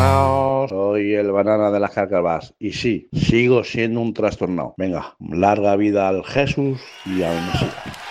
trastornados, soy el banana de las cárcavas. Y sí, sigo siendo un trastornado. Venga, larga vida al Jesús y al Mesías.